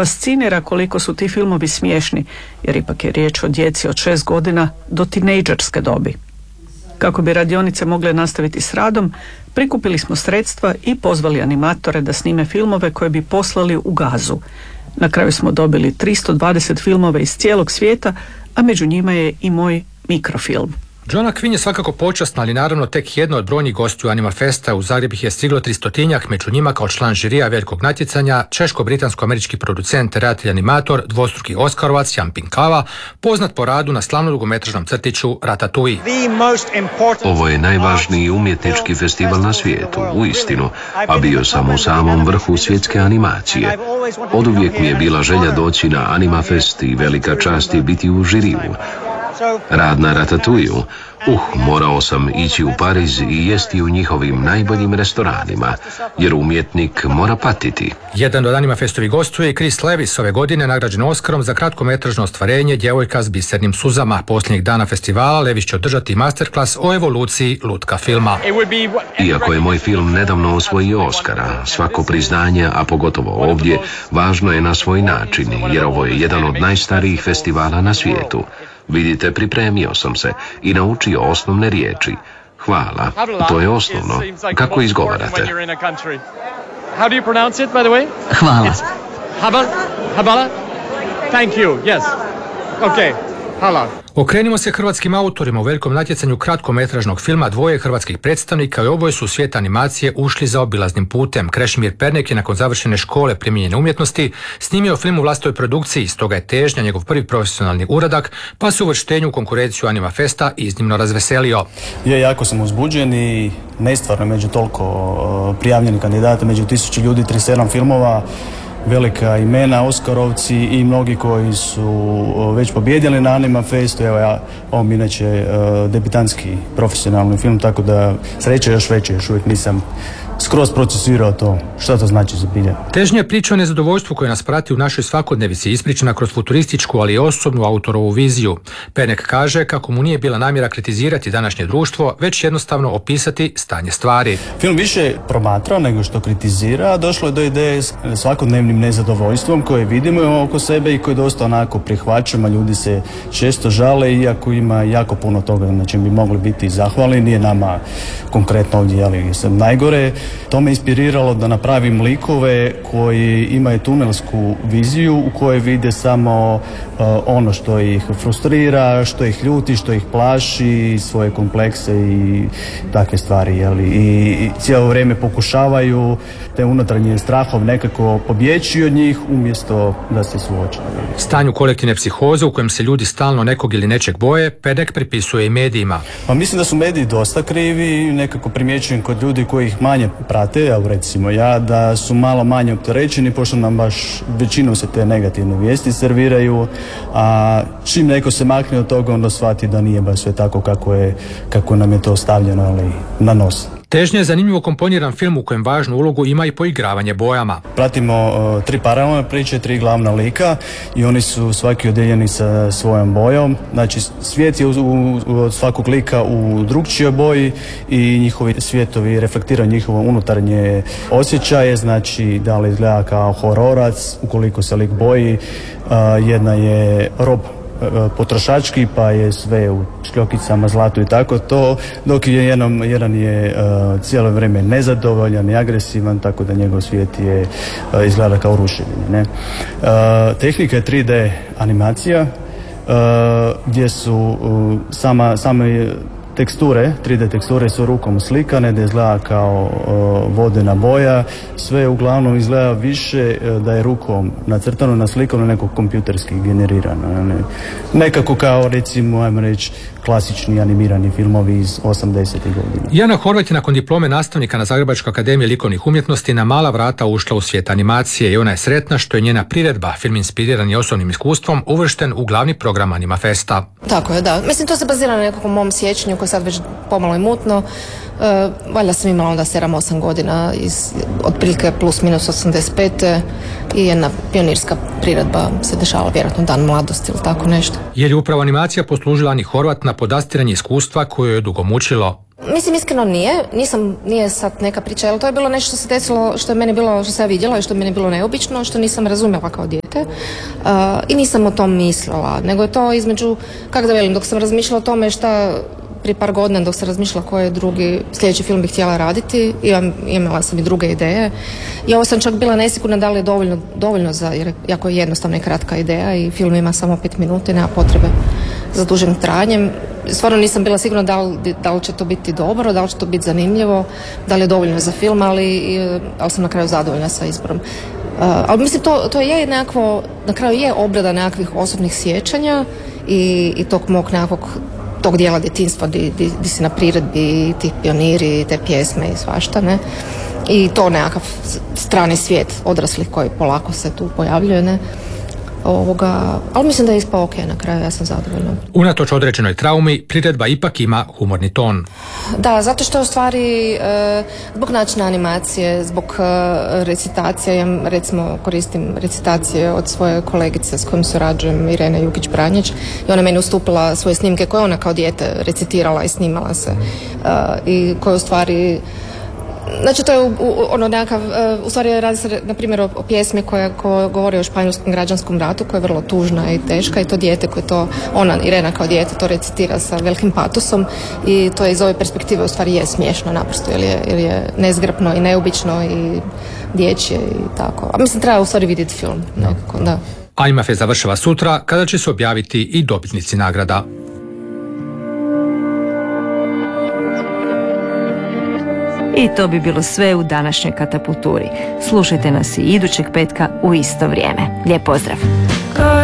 fascinira koliko su ti filmovi smiješni, jer ipak je riječ o djeci od 6 godina do tinejdžerske dobi. Kako bi radionice mogle nastaviti s radom, prikupili smo sredstva i pozvali animatore da snime filmove koje bi poslali u Gazu. Na kraju smo dobili 320 filmova iz cijelog svijeta, a među njima je i moj mikrofilm. Joanna Quinn je svakako počasna, ali naravno tek jedno od brojnih gostiju Anima Festa. U Zagreb ih je stiglo 300-tinjak, među njima kao član žirija velikog natjecanja češko-britansko-američki producent, redatelj, animator, dvostruki Oskarovac Jan Pinkava, poznat po radu na slavnom dugometražnom crtiću Ratatouille. Ovo je najvažniji umjetnički festival na svijetu, uistinu, a bio sam u samom vrhu svjetske animacije. Oduvijek mi je bila želja doći na Anima Fest i velika čast je biti u žiriju. Rad na Ratatouilleu, morao sam ići u Pariz i jesti u njihovim najboljim restoranima, jer umjetnik mora patiti. Jedan od Anima Festovih gostuje i Chris Levis, ove godine nagrađen Oskarom za kratkometražno ostvarenje Djevojka s bisernim suzama. Posljednjih dana festivala Levis će održati masterclass o evoluciji lutka filma. Iako je moj film nedavno osvojio Oskara, svako priznanje, a pogotovo ovdje, važno je na svoj način, jer ovo je jedan od najstarijih festivala na svijetu. Vidite, pripremio sam se i naučio osnovne riječi. Hvala, to je osnovno. Kako izgovarate? Hvala. Hvala. Thank you. Yes. Okay. Hvala. Okrenimo se hrvatskim autorima. U velikom natjecanju kratkometražnog filma dvoje hrvatskih predstavnika i oboje su u svijet animacije ušli zaobilaznim putem. Krešimir Pernek je nakon završene škole primijenjene umjetnosti snimio film u vlastitoj produkciji, stoga je težnja njegov prvi profesionalni uradak, pa se u uvrštenju u konkurenciju Anima Festa iznimno razveselio. Jako sam uzbuđen i nestvarno među toliko prijavljenih kandidata, među 1000 ljudi, 37 filmova, velika imena, Oskarovci i mnogi koji su već pobjedili na Anima Festu. Ovo mi inače debitanski profesionalni film, tako da sreće još veće, još uvijek nisam skroz procesirao to, šta to znači za bilje. Težnja je priča o nezadovoljstvu koje nas prati u našoj svakodnevici, ispričana kroz futurističku, ali i osobnu autorovu viziju. Pernek kaže kako mu nije bila namjera kritizirati današnje društvo, već jednostavno opisati stanje stvari. Film više promatra nego što kritizira, došlo je do ideje s svakodnevnim nezadovoljstvom koje vidimo oko sebe i koje dosta onako prihvaćamo, ljudi se često žale, iako ima jako puno toga na čem bi mogli biti zahvalni, nije nama konkretno ovdje, ali sam najgore. To me inspiriralo da napravim likove koji imaju tunelsku viziju u kojoj vide samo ono što ih frustrira, što ih ljuti, što ih plaši, svoje komplekse i takve stvari. I cijelo vrijeme pokušavaju te unutarnje strahove nekako pobjeći od njih umjesto da se suoče. Stanju kolektivne psihoze u kojem se ljudi stalno nekog ili nečeg boje, Pernek pripisuje i medijima. Pa mislim da su mediji dosta krivi, nekako primjećujem kod ljudi koji ih manje prate, evo recimo ja, da su malo manje opterećeni, pošto nam baš većinom se te negativne vijesti serviraju, a čim neko se makne od toga, onda shvati da nije baš sve tako kako nam je to stavljeno, ali na nos. Težnja je zanimljivo komponiran film u kojem važnu ulogu ima i poigravanje bojama. Pratimo 3 paralelne priče, 3 glavna lika i oni su svaki odjeljeni sa svojom bojom. Znači svijet je od svakog lika u drugčijoj boji i njihovi svijetovi reflektiraju njihovo unutarnje osjećaje, znači da li izgleda kao hororac ukoliko se lik boji. Jedna je rob potrošački, pa je sve u šljokicama, zlatu i tako to, dok je jedan je cijelo vrijeme nezadovoljan i agresivan, tako da njegov svijet je izgleda kao ruševine. Tehnika je 3D animacija, gdje su same teksture, 3D teksture su rukom slikane, da izgleda kao vodena boja, sve uglavnom izgleda više da je rukom nacrtano, naslikano, nego kompjuterski generirano. Nekako kao recimo, ajmo reći, klasični animirani filmovi iz 80-ih godina. Jana Horvat je nakon diplome nastavnika na Zagrebačkoj akademiji likovnih umjetnosti na mala vrata ušla u svijet animacije i ona je sretna što je njena priredba, film inspiriran i osobnim iskustvom, uvršten u glavni program Anima Festa. Tako je, da. Mislim, to se bazira na nekakvom mom sjećanju koje sad već pomalo i mutno. Valjda sam imala onda 7-8 godina, otprilike plus minus 85. I jedna pionirska priredba se dešavala, vjerojatno dan mladosti ili tako nešto. Jer je upravo animacija poslužila Ani Horvat na podastiranje iskustva koje je dugo mučilo. Mislim, iskreno nije sad neka priča, ali to je bilo nešto što se desilo, što je meni bilo, što sam ja vidjela i što je meni bilo neobično, što nisam razumjela kao dijete i nisam o tom mislila, nego je to između, kako da velim, dok sam razmišljala o tome šta prije par godina, dok sam razmišljala koji drugi sljedeći film bih htjela raditi, imala sam i druge ideje i ovo sam čak bila nesigurna da li je dovoljno jer jako je jednostavna i kratka ideja i film ima samo 5 minuta i nema potrebe za dužim trajanjem. Stvarno nisam bila sigurna da li će to biti dobro, da li će to biti zanimljivo, da li je dovoljno za film, ali sam na kraju zadovoljna sa izborom. Ali mislim, to je nekako, na kraju je obrada nekakvih osobnih sjećanja i tog mog nekakvog tog dijela djetinjstva di si na priredbi, ti pioniri, te pjesme i svašta, ne? I to nekakav strani svijet odraslih koji polako se tu pojavljuje, ne? Ali mislim da je ispao ok na kraju, ja sam zadovoljna. Unatoč određenoj traumi, priredba ipak ima humorni ton. Da, zato što je u stvari zbog načina animacije, zbog recitacije, ja recimo koristim recitacije od svoje kolegice s kojom surađujem, Irene Jukić-Branjić, i ona meni ustupila svoje snimke koje ona kao dijete recitirala i snimala se i koje u stvari... Znači to je u stvari radi se na primjer o pjesmi koja govori o španjolskom građanskom ratu koja je vrlo tužna i teška i to dijete koje to, Irena kao dijete to recitira sa velikim patosom i to je iz ove perspektive u stvari je smiješno naprosto jer je nezgrapno i neobično i dječje i tako. A mislim treba u stvari vidjeti film nekako, da. Animafe završava sutra kada će se objaviti i dobitnici nagrada. I to bi bilo sve u današnjoj Katapulturi. Slušajte nas i idućeg petka u isto vrijeme. Lijep pozdrav!